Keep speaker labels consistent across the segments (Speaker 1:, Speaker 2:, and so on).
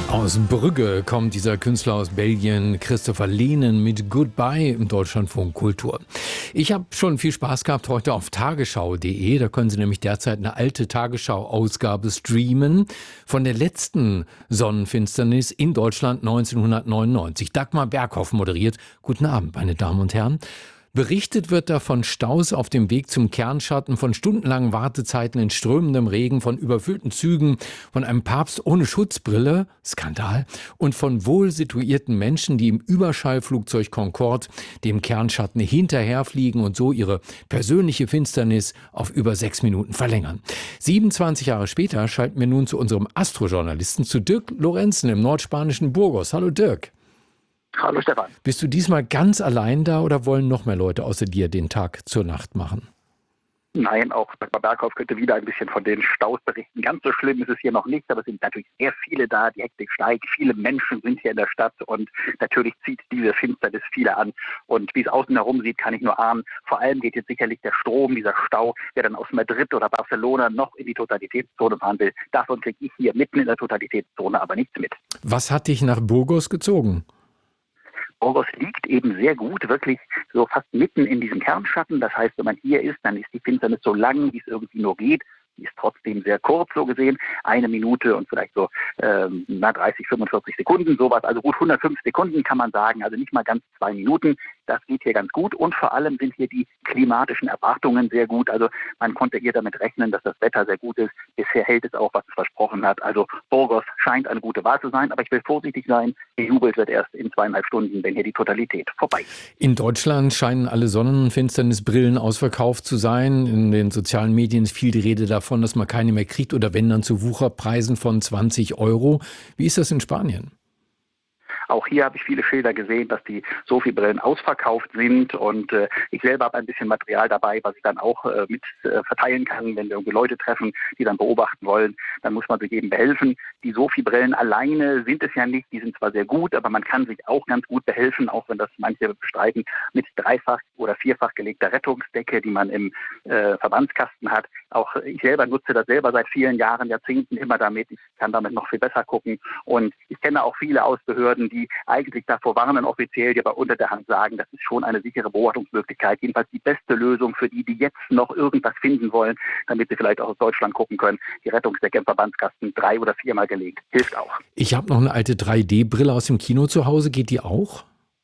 Speaker 1: Aus Brügge kommt dieser Künstler aus Belgien, Christopher Lehnen, mit Goodbye im Deutschlandfunk Kultur. Ich habe schon viel Spaß gehabt heute auf tagesschau.de. Da können Sie nämlich derzeit eine alte Tagesschau-Ausgabe streamen von der letzten Sonnenfinsternis in Deutschland 1999. Dagmar Berghoff moderiert. Guten Abend, meine Damen und Herren. Berichtet wird da von Staus auf dem Weg zum Kernschatten, von stundenlangen Wartezeiten in strömendem Regen, von überfüllten Zügen, von einem Papst ohne Schutzbrille, Skandal, und von wohl situierten Menschen, die im Überschallflugzeug Concorde dem Kernschatten hinterherfliegen und so ihre persönliche Finsternis auf über 6 Minuten verlängern. 27 Jahre später schalten wir nun zu unserem Astrojournalisten, zu Dirk Lorenzen im nordspanischen Burgos. Hallo Dirk.
Speaker 2: Hallo Stefan.
Speaker 1: Bist du diesmal ganz allein da oder wollen noch mehr Leute außer dir den Tag zur Nacht machen?
Speaker 2: Nein, auch Dagmar Berghoff könnte wieder ein bisschen von den Staus berichten. Ganz so schlimm ist es hier noch nicht, aber es sind natürlich sehr viele da. Die Hektik steigt, viele Menschen sind hier in der Stadt und natürlich zieht diese Finsternis viele an. Und wie es außen herum sieht, kann ich nur ahnen. Vor allem geht jetzt sicherlich der Strom, dieser Stau, der dann aus Madrid oder Barcelona noch in die Totalitätszone fahren will. Davon kriege ich hier mitten in der Totalitätszone aber nichts mit.
Speaker 1: Was hat dich nach Burgos gezogen?
Speaker 2: Burgos liegt eben sehr gut, wirklich so fast mitten in diesem Kernschatten. Das heißt, wenn man hier ist, dann ist die Finsternis so lang, wie es irgendwie nur geht. Die ist trotzdem sehr kurz, so gesehen. 1 Minute und vielleicht so 30, 45 Sekunden, sowas. Also gut 105 Sekunden kann man sagen, also nicht mal ganz 2 Minuten. Das geht hier ganz gut und vor allem sind hier die klimatischen Erwartungen sehr gut. Also man konnte hier damit rechnen, dass das Wetter sehr gut ist. Bisher hält es auch, was es versprochen hat. Also Burgos scheint eine gute Wahl zu sein, aber ich will vorsichtig sein. Gejubelt wird erst in 2,5 Stunden, wenn hier die Totalität vorbei ist.
Speaker 1: In Deutschland scheinen alle Sonnenfinsternisbrillen ausverkauft zu sein. In den sozialen Medien ist viel die Rede davon, dass man keine mehr kriegt oder wenn dann zu Wucherpreisen von 20 Euro. Wie ist das in Spanien?
Speaker 2: Auch hier habe ich viele Schilder gesehen, dass die Sophie-Brillen ausverkauft sind und ich selber habe ein bisschen Material dabei, was ich dann auch mit verteilen kann, wenn wir irgendwie Leute treffen, die dann beobachten wollen, dann muss man sich eben behelfen. Die Sophie-Brillen alleine sind es ja nicht, die sind zwar sehr gut, aber man kann sich auch ganz gut behelfen, auch wenn das manche bestreiten, mit 3-fach oder 4-fach gelegter Rettungsdecke, die man im Verbandskasten hat. Auch ich selber nutze das selber seit vielen Jahren, Jahrzehnten immer damit. Ich kann damit noch viel besser gucken und ich kenne auch viele aus Behörden, die eigentlich davor warnen offiziell, die aber unter der Hand sagen, das ist schon eine sichere Beobachtungsmöglichkeit. Jedenfalls die beste Lösung für die, die jetzt noch irgendwas finden wollen, damit sie vielleicht auch aus Deutschland gucken können. Die Rettungsdecke im Verbandskasten 3- oder 4-mal gelegt. Hilft auch.
Speaker 1: Ich habe noch eine alte 3D-Brille aus dem Kino zu Hause. Geht die auch?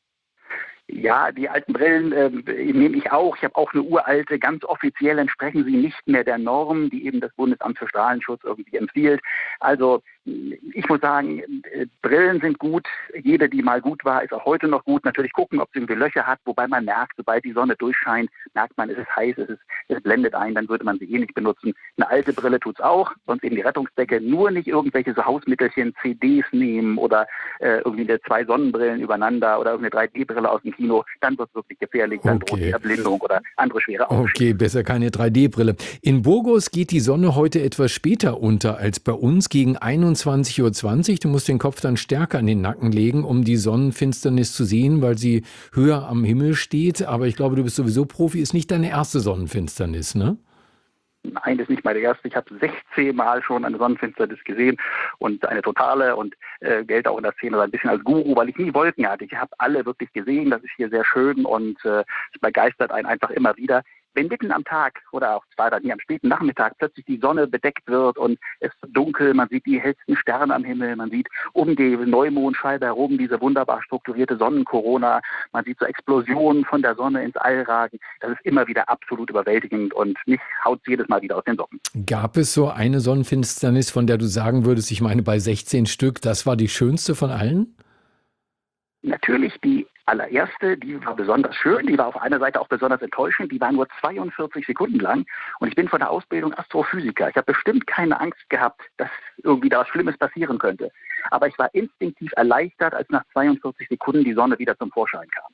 Speaker 2: Ja, die alten Brillen nehme ich auch. Ich habe auch eine uralte, ganz offiziell entsprechen sie nicht mehr der Norm, die eben das Bundesamt für Strahlenschutz irgendwie empfiehlt. Also ich muss sagen, Brillen sind gut. Jede, die mal gut war, ist auch heute noch gut. Natürlich gucken, ob sie irgendwie Löcher hat, wobei man merkt, sobald die Sonne durchscheint, merkt man, es ist heiß, es blendet ein, dann würde man sie eh nicht benutzen. Eine alte Brille tut's auch, sonst eben die Rettungsdecke. Nur nicht irgendwelche so Hausmittelchen, CDs nehmen oder irgendwie 2 Sonnenbrillen übereinander oder irgendeine 3D-Brille aus dem Kino. Dann wird es wirklich gefährlich, dann droht die Erblindung oder andere schwere Ausschläge.
Speaker 1: Okay, besser keine 3D-Brille. In Burgos geht die Sonne heute etwas später unter als bei uns, gegen 21:20 Uhr. Du musst den Kopf dann stärker in den Nacken legen, um die Sonnenfinsternis zu sehen, weil sie höher am Himmel steht. Aber ich glaube, du bist sowieso Profi. Ist nicht deine erste Sonnenfinsternis, ne?
Speaker 2: Nein, das ist nicht meine erste. Ich habe 16 Mal schon eine Sonnenfinsternis gesehen und eine totale und gelte auch in der Szene so ein bisschen als Guru, weil ich nie Wolken hatte. Ich habe alle wirklich gesehen. Das ist hier sehr schön und es begeistert einen einfach immer wieder. Wenn mitten am Tag oder auch hier am späten Nachmittag plötzlich die Sonne bedeckt wird und es wird dunkel, man sieht die hellsten Sterne am Himmel, man sieht um die Neumondscheibe herum diese wunderbar strukturierte Sonnenkorona, man sieht so Explosionen von der Sonne ins All ragen. Das ist immer wieder absolut überwältigend und mich haut jedes Mal wieder aus den Socken.
Speaker 1: Gab es so eine Sonnenfinsternis, von der du sagen würdest, ich meine bei 16 Stück, das war die schönste von allen?
Speaker 2: Natürlich die allererste, die war besonders schön, die war auf einer Seite auch besonders enttäuschend, die war nur 42 Sekunden lang und ich bin von der Ausbildung Astrophysiker. Ich habe bestimmt keine Angst gehabt, dass irgendwie da was Schlimmes passieren könnte. Aber ich war instinktiv erleichtert, als nach 42 Sekunden die Sonne wieder zum Vorschein kam.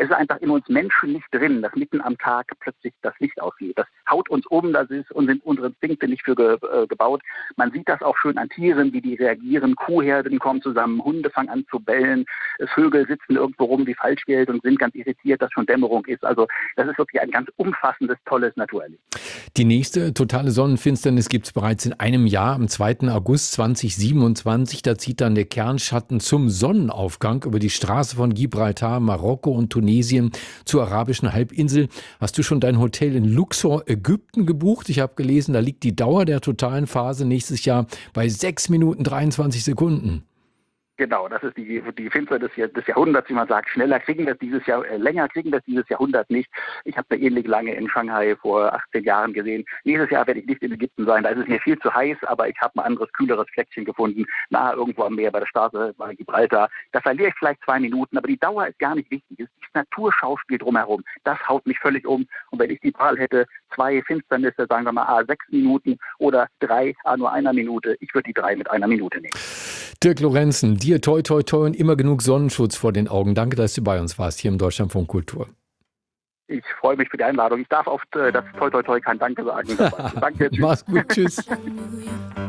Speaker 2: Es ist einfach in uns Menschen nicht drin, dass mitten am Tag plötzlich das Licht ausgeht. Das haut uns um, das ist und sind unsere Instinkte nicht für gebaut. Man sieht das auch schön an Tieren, wie die reagieren. Kuhherden kommen zusammen, Hunde fangen an zu bellen, Vögel sitzen irgendwo rum wie Falschgeld und sind ganz irritiert, dass schon Dämmerung ist. Also das ist wirklich ein ganz umfassendes, tolles Naturerlebnis.
Speaker 1: Die nächste totale Sonnenfinsternis gibt es bereits in einem Jahr, am 2. August 2027. Da zieht dann der Kernschatten zum Sonnenaufgang über die Straße von Gibraltar, Marokko und Tunesien zur arabischen Halbinsel. Hast du schon dein Hotel in Luxor, Ägypten gebucht? Ich habe gelesen, da liegt die Dauer der totalen Phase nächstes Jahr bei 6 Minuten 23 Sekunden.
Speaker 2: Genau, das ist die Finsternis des Jahrhunderts, wie man sagt. Schneller kriegen wir es dieses Jahr, länger kriegen wir es dieses Jahrhundert nicht. Ich habe eine ähnlich lange in Shanghai vor 18 Jahren gesehen. Nächstes Jahr werde ich nicht in Ägypten sein, da ist es mir viel zu heiß, aber ich habe ein anderes, kühleres Fleckchen gefunden, nahe irgendwo am Meer bei der Straße, bei Gibraltar. Da verliere ich vielleicht 2 Minuten, aber die Dauer ist gar nicht wichtig. Es ist das Naturschauspiel drumherum. Das haut mich völlig um. Und wenn ich die Wahl hätte, 2 Finsternisse, sagen wir mal 6 Minuten oder 3 nur 1 Minute, ich würde die 3 mit 1 Minute nehmen.
Speaker 1: Dirk Lorenzen, dir toi toi toi und immer genug Sonnenschutz vor den Augen. Danke, dass du bei uns warst hier im Deutschlandfunk Kultur.
Speaker 2: Ich freue mich für die Einladung. Ich darf oft das toi toi toi kein Danke sagen. Danke, tschüss.
Speaker 1: Mach's gut, tschüss.